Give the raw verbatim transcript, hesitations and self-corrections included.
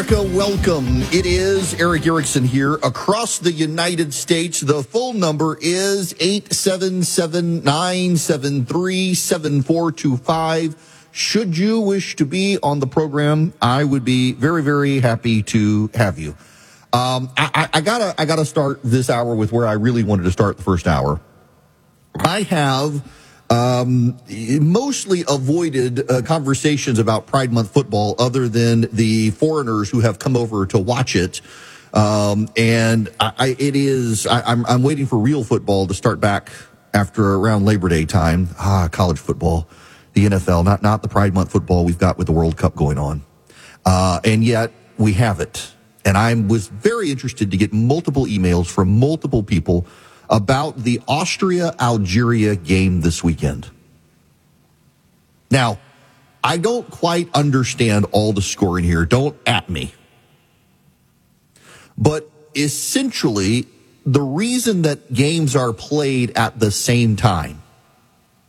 Welcome. It is Erick Erickson here across the United States. The phone number is eight seven seven, nine seven three, seven four two five. Should you wish to be on the program, I would be very, very happy to have you. Um, I, I gotta, I gotta start this hour with where I really wanted to start the first hour. I have Um, mostly avoided uh, conversations about Pride Month football other than the foreigners who have come over to watch it. Um, and I, I, it is, I, I'm, I'm waiting for real football to start back after around Labor Day time. Ah, college football, the N F L, not, not the Pride Month football we've got with the World Cup going on. Uh, and yet we have it. And I was very interested to get multiple emails from multiple people about the Austria-Algeria game this weekend. Now, I don't quite understand all the scoring here. Don't at me. But essentially, the reason that games are played at the same time